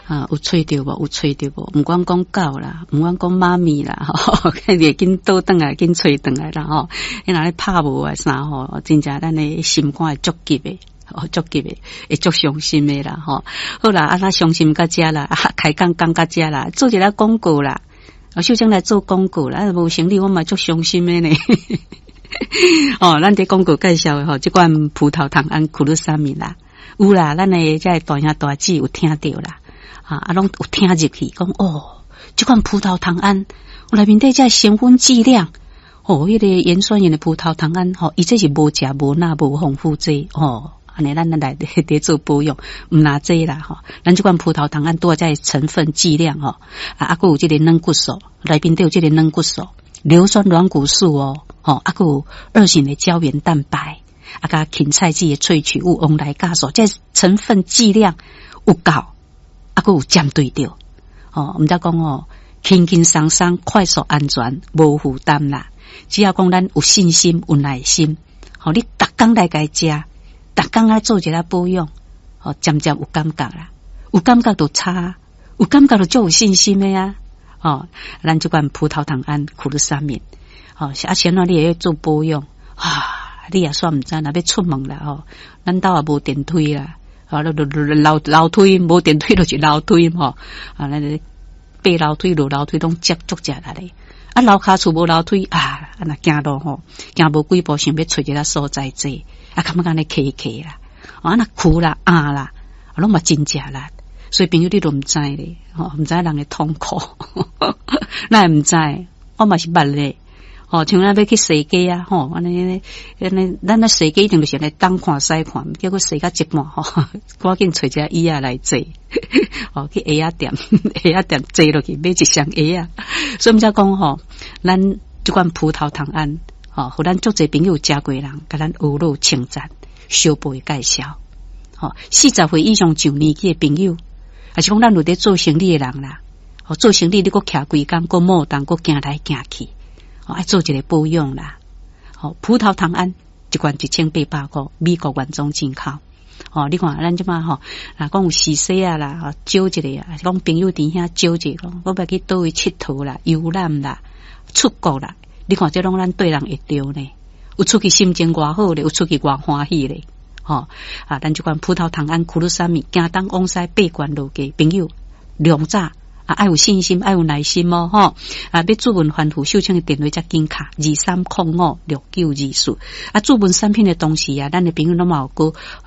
有吹到无？有吹到无？毋管讲狗啦，毋管讲妈咪啦，吼，会紧倒转来，紧吹转来啦，吼。你若咧拍无啊啥吼，真正咱的心肝会足急的，足急的，会足伤心的啦，吼。好啦，咱伤心到遮啦，开讲到遮啦，做一个广告啦，秀珍来做广告啦，无成立我嘛足伤心的呢。咱伫广告介绍的吼，即款葡萄糖胺库鲁沙米啦，有啦，咱的这大兄大姐有听到啦。拢有听入去，讲这款葡萄糖胺，内面底这成分剂量，迄个盐酸盐的葡萄糖胺，伊这是无食无钠无防腐剂，安尼咱来得做保养，毋拿这啦，咱这款葡萄糖胺多在成分剂量，还有这个软骨素，内面都有这个软骨素、硫酸软骨素还有2型的胶原蛋白，甲芹菜籽的萃取物往来加素，这成分剂量有够。还有针对着，毋则讲轻轻松松、快速、安全、无负担啦。只要讲咱有信心、有耐心，你逐工来家食，逐工来做一下保养，渐渐有感觉啦，有感觉就差，有感觉就足有信心的呀。咱这款葡萄糖胺库鲁沙米，前你也要做保养你也算毋知若要出门啦，咱兜也无电梯啦。楼梯无电梯就是楼梯咱爬楼梯落楼梯拢足食啦咧。楼骹厝无楼梯若行路行无几步，想要找一个所在坐，感觉咧客啦，若哭啦啦，拢嘛真食啦。所以朋友你都毋知咧，毋知人的痛苦，咱也毋知，我嘛是捌咧。像咱要去洗鸡啊，安尼，咱洗鸡一定就是来东看西看，结果洗到一半赶紧找一个椅仔来坐，去鞋仔店坐落去买一双鞋仔。所以毋则讲咱这款葡萄糖胺，互咱足侪朋友食过人，甲咱学路称赞，小辈介绍。40岁以上上年纪的朋友，还是讲咱有在做生意的人啦，做生意你搁徛规工，搁磨动，搁行来行去。爱做一个保养啦，葡萄糖胺一罐1800块，美国原装进口。你看咱即马讲有时势啊啦，招一个啊，讲朋友伫遐招一个，我要去倒位佚佗啦、游览啦、出国啦，你看这拢咱对人会着呢。有出去心情偌好咧，有出去偌欢喜咧。咱即款葡萄糖胺库鲁沙米，行东往西8关路嘅朋友，量早。爱有信心，爱有耐心要注文反复秀清的电话才紧卡23056924。注文产品的同时咱的朋友拢嘛有